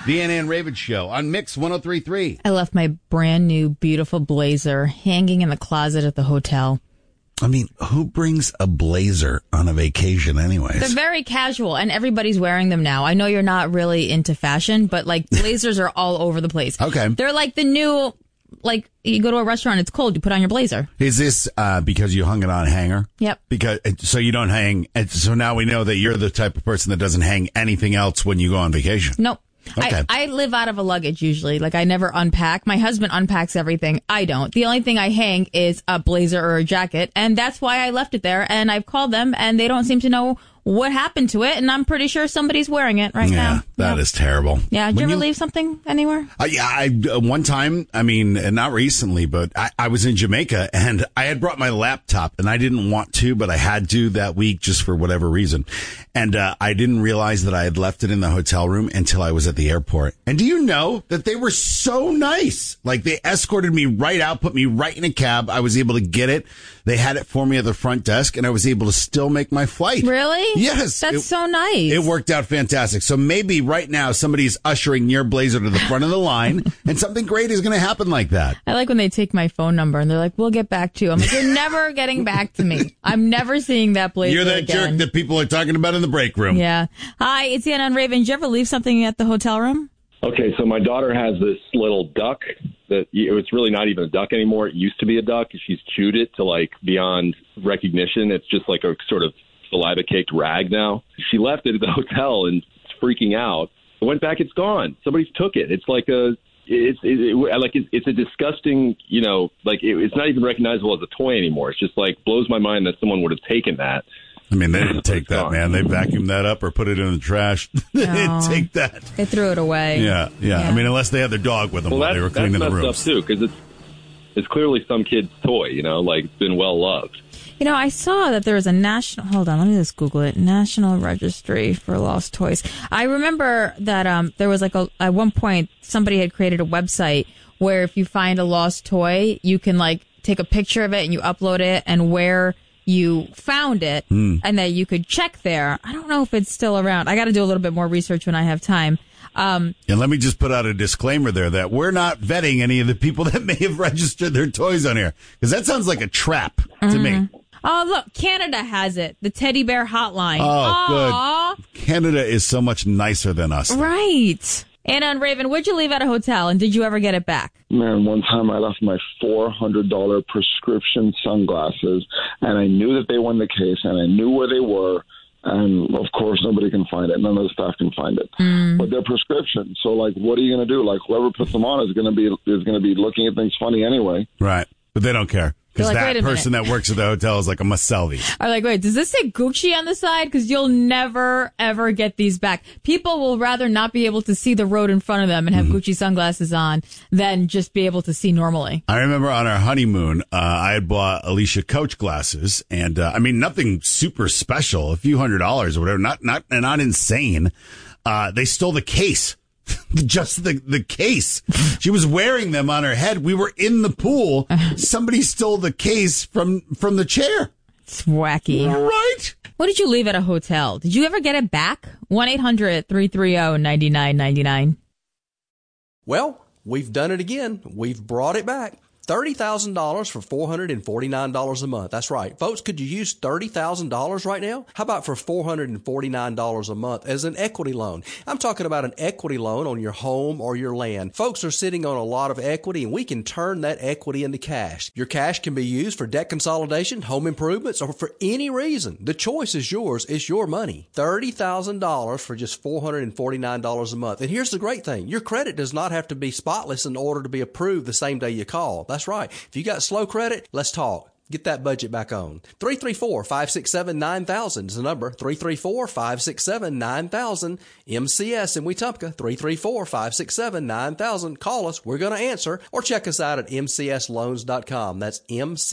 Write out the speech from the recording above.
The Ann and Raven Show on Mix 103.3. I left my brand new, beautiful blazer hanging in the closet at the hotel. I mean, who brings a blazer on a vacation anyways? They're very casual, and everybody's wearing them now. I know you're not really into fashion, but, like, blazers are all over the place. Okay. They're like the new, like, you go to a restaurant, it's cold, you put on your blazer. Is this because you hung it on a hanger? Yep. So you don't hang. So now we know that you're the type of person that doesn't hang anything else when you go on vacation. Nope. Okay. I live out of a luggage usually. Like, I never unpack. My husband unpacks everything. I don't. The only thing I hang is a blazer or a jacket, and that's why I left it there. And I've called them, and they don't seem to know what happened to it, and I'm pretty sure somebody's wearing it right now. Yeah, that is terrible. Yeah, did you ever leave something anywhere? I one time, I mean, not recently, but I was in Jamaica, and I had brought my laptop, and I didn't want to, but I had to that week just for whatever reason. And I didn't realize that I had left it in the hotel room until I was at the airport. And do you know that they were so nice? Like, they escorted me right out, put me right in a cab. I was able to get it. They had it for me at the front desk, and I was able to still make my flight. Really? Yes. That's so nice. It worked out fantastic. So maybe right now somebody's ushering your blazer to the front of the line, and something great is going to happen like that. I like when they take my phone number, and they're like, we'll get back to you. I'm like, you're never getting back to me. I'm never seeing that blazer You're that again. jerk that people are talking about in the break room. Yeah. Hi, it's Ann on Raven. Did you ever leave something at the hotel room? Okay, so my daughter has this little duck that it's really not even a duck anymore. It used to be a duck. She's chewed it to, like, beyond recognition. It's just like a sort of saliva-caked rag now. She left it at the hotel and it's freaking out. I went back, it's gone. Somebody's took it. It's like it's a disgusting, it's not even recognizable as a toy anymore. It's just like blows my mind that someone would have taken that. I mean, they didn't take that, man. They vacuumed that up or put it in the trash. They didn't take that. They threw it away. Yeah. I mean, unless they had their dog with them while they were cleaning the rooms. That's messed up, too, because it's clearly some kid's toy, like it's been well loved. I saw that there was a national, hold on, let me just Google it, National Registry for Lost Toys. I remember that there was at one point, somebody had created a website where if you find a lost toy, you can take a picture of it and you upload it and where you found it and that you could check there. I don't know if it's still around. I got to do a little bit more research when I have time. And let me just put out a disclaimer there that we're not vetting any of the people that may have registered their toys on here, because that sounds like a trap to me. Oh, look, Canada has it. The teddy bear hotline. Oh, good. Canada is so much nicer than us. Right. Anna and Raven, what'd you leave at a hotel, and did you ever get it back? Man, one time I left my $400 prescription sunglasses, and I knew that they won the case, and I knew where they were. And, of course, nobody can find it. None of the staff can find it. But they're prescription. So, what are you going to do? Whoever puts them on is going to be looking at things funny anyway. Right. But they don't care. Because that person that works at the hotel is like, I must sell these. I'm like, wait, does this say Gucci on the side? Because you'll never, ever get these back. People will rather not be able to see the road in front of them and have Gucci sunglasses on than just be able to see normally. I remember on our honeymoon, I had bought Alicia Coach glasses. And, nothing super special, a few $100s or whatever, not insane. They stole the case. Just the case. She was wearing them on her head. We were in the pool. Somebody stole the case from the chair. It's wacky. Right? What did you leave at a hotel? Did you ever get it back? 1-800-330-9999. Well, we've done it again. We've brought it back. $30,000 for $449 a month. That's right. Folks, could you use $30,000 right now? How about for $449 a month as an equity loan? I'm talking about an equity loan on your home or your land. Folks are sitting on a lot of equity, and we can turn that equity into cash. Your cash can be used for debt consolidation, home improvements, or for any reason. The choice is yours. It's your money. $30,000 for just $449 a month. And here's the great thing. Your credit does not have to be spotless in order to be approved the same day you call. That's right. If you got slow credit, let's talk. Get that budget back on. 334-567-9000 is the number. 334-567-9000. MCS in Wetumpka. 334-567-9000. Call us. We're going to answer. Or check us out at mcsloans.com. That's MC.